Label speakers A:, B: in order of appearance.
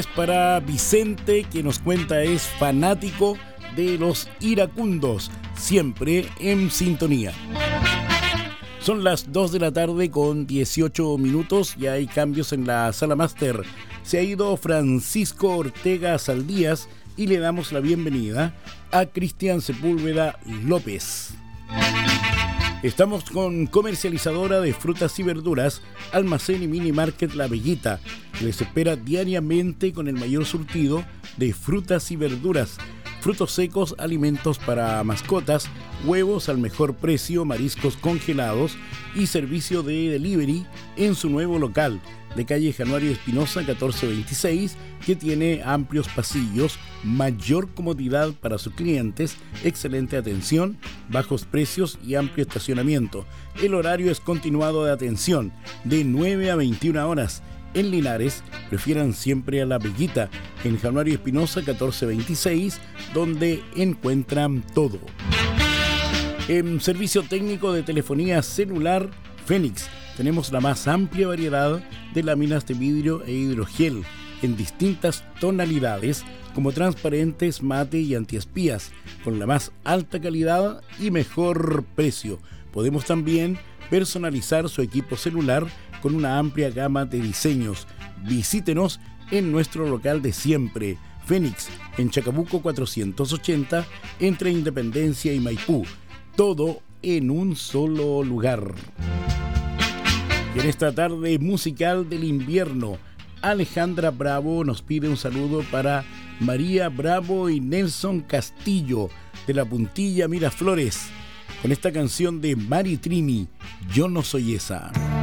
A: Para Vicente, que nos cuenta es fanático de los iracundos, siempre en sintonía. Son las 2 de la tarde con 18 minutos, ya hay cambios en la sala máster. Se ha ido Francisco Ortega Saldías y le damos la bienvenida a Cristian Sepúlveda López. Estamos con comercializadora de frutas y verduras, Almacén y Mini Market La Bellita. Les espera diariamente con el mayor surtido de frutas y verduras, frutos secos, alimentos para mascotas, huevos al mejor precio, mariscos congelados y servicio de delivery en su nuevo local de calle Januario Espinosa 1426, que tiene amplios pasillos, mayor comodidad para sus clientes, excelente atención, bajos precios y amplio estacionamiento. El horario es continuado de atención de 9 a 21 horas. En Linares, prefieran siempre a La Bellita, en Januario Espinosa 1426, donde encuentran todo. En servicio técnico de telefonía celular Fénix, tenemos la más amplia variedad de láminas de vidrio e hidrogel en distintas tonalidades, como transparentes, mate y antiespías, con la más alta calidad y mejor precio. Podemos también personalizar su equipo celular con una amplia gama de diseños. Visítenos en nuestro local de siempre, Fénix, en Chacabuco 480, entre Independencia y Maipú. Todo en un solo lugar. Y en esta tarde musical del invierno, Alejandra Bravo nos pide un saludo para María Bravo y Nelson Castillo, de la Puntilla Miraflores, con esta canción de Mari Trini, Yo no soy esa.